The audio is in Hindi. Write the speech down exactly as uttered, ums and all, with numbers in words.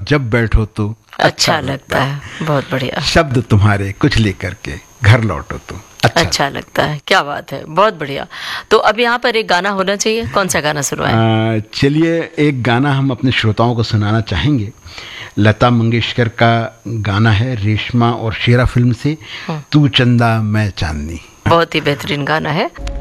जब बैठो तो अच्छा, अच्छा लगता है। बहुत बढ़िया। शब्द तुम्हारे कुछ लेकर के घर लौटो तो अच्छा, अच्छा लगता है। क्या बात है, बहुत बढ़िया। तो अब यहाँ पर एक गाना होना चाहिए, कौन सा गाना सुनवाएं? चलिए एक गाना हम अपने श्रोताओं को सुनाना चाहेंगे। लता मंगेशकर का गाना है, रेशमा और शेरा फिल्म से, तू चंदा मैं चांदनी। बहुत ही बेहतरीन गाना है।